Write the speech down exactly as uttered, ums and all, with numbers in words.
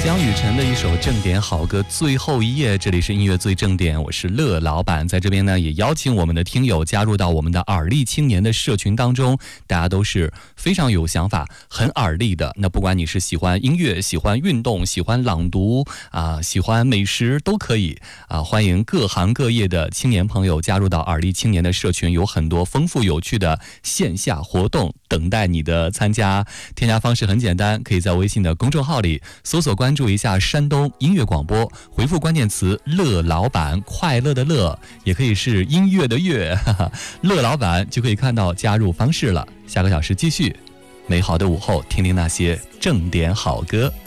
江雨晨的一首正点好歌，最后一页。这里是音乐最正点，我是乐老板，在这边呢也邀请我们的听友加入到我们的耳力青年的社群当中，大家都是非常有想法，很耳力的。那不管你是喜欢音乐、喜欢运动、喜欢朗读啊、喜欢美食都可以啊，欢迎各行各业的青年朋友加入到耳力青年的社群，有很多丰富有趣的线下活动等待你的参加。添加方式很简单，可以在微信的公众号里搜索关注一下山东音乐广播，回复关键词乐老板，快乐的乐，也可以是音乐的乐，哈哈，乐老板就可以看到加入方式了。下个小时继续美好的午后，听听那些正点好歌。